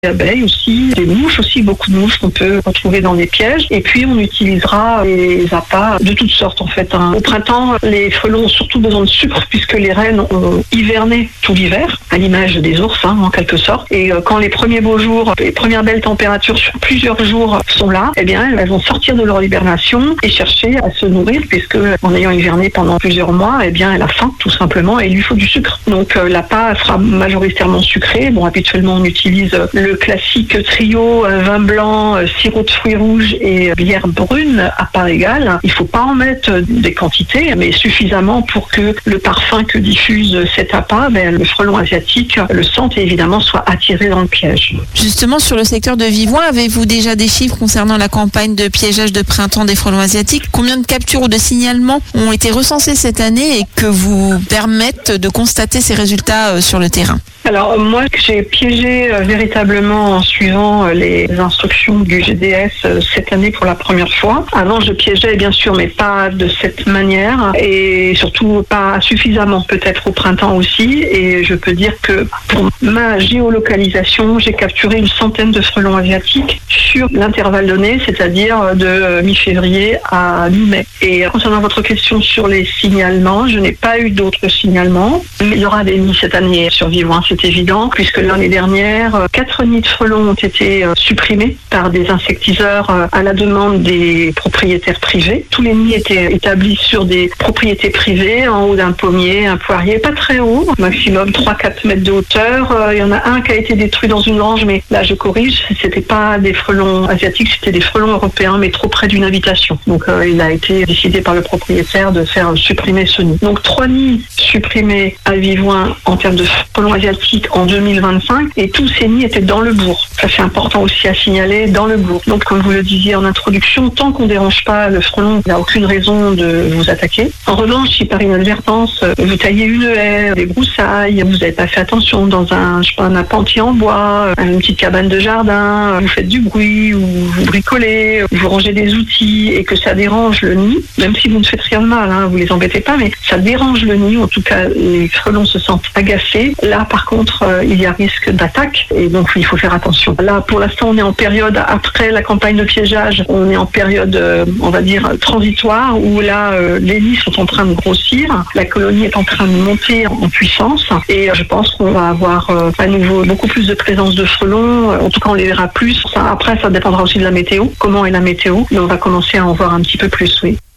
abeilles aussi, des mouches aussi, beaucoup de mouches qu'on peut retrouver dans les pièges. Et puis on utilisera les appâts de toutes sortes en fait. Au printemps, les frelons ont surtout besoin de sucre puisque les reines ont hiverné tout l'hiver, à l'image des ours en quelque sorte. Et quand les premiers beaux jours, les premières belles températures sur plusieurs jours sont là, eh bien elles vont sortir de leur hibernation et chercher à se nourrir puisque en ayant hiverné pendant plusieurs mois, eh bien elle a faim tout simplement et il lui faut du sucre. Donc l'appât sera majoritairement sucré. Bon, habituellement on utilise le classique trio vin blanc, sirop de fruits rouges et bière brune à part égale. Il ne faut pas en mettre des quantités, mais suffisamment pour que le parfum que diffuse cet appât, le frelon asiatique le sente et évidemment soit attiré dans le piège. Justement, sur le secteur de Vivoin, avez-vous déjà des chiffres concernant la campagne de piégeage de printemps des frelons asiatiques? Combien de captures ou de signalements ont été recensés cette année et que vous permettent de constater ces résultats sur le terrain? Alors moi, j'ai piégé véritablement en suivant les instructions du GDS cette année pour la première fois. Avant, je piégeais bien sûr, mais pas de cette manière et surtout pas suffisamment, peut-être au printemps aussi. Et je peux dire que pour ma géolocalisation, j'ai capturé une centaine de frelons asiatiques sur l'intervalle donné, c'est-à-dire de mi-février à mi-mai. Et concernant votre question sur les signalements, je n'ai pas eu d'autres signalements. Il y aura des nids cette année sur Vivoin, c'est évident, puisque l'année dernière, 4 nids de frelons ont été supprimés par des insectiseurs à la demande des propriétaires privés. Tous les nids étaient établis sur des propriétés privées, en haut d'un pommier, un poirier, pas très haut, maximum 3-4 mètres de hauteur. Il y en a un qui a été détruit dans une grange, mais là je corrige, c'était pas des frelons asiatiques, c'était des frelons européens, mais trop près d'une habitation. Donc il a été décidé par le propriétaire de faire supprimer ce nid. Donc 3 nids supprimés à Vivoin en termes de frelons asiatiques en 2025 et tous ces nids étaient dans le bourg. Ça c'est important aussi à signaler, dans le bourg. Donc comme vous le disiez en introduction, tant qu'on ne dérange pas le frelon, il n'y a aucune raison de vous attaquer. En revanche, si par inadvertance vous taillez une haie, des broussailles, vous n'avez pas fait attention dans un appentis en bois, une petite cabane de jardin, vous faites du bruit ou vous bricolez, vous rangez des outils et que ça dérange le nid, même si vous ne faites rien de mal, vous les embêtez pas, mais ça dérange le nid, en tout cas les frelons se sentent agacés. Là par contre, il y a risque d'attaque et donc il faut faire attention. Là pour l'instant on est en période après la campagne de piégeage, on est en période on va dire transitoire où là les nids sont en train de grossir, la colonie est en train de monter en puissance et je pense qu'on va avoir à nouveau beaucoup plus de présence de frelons, en tout cas on les verra plus. Après ça dépendra aussi de la météo, comment est la météo, mais on va commencer à en voir un petit peu plus, oui.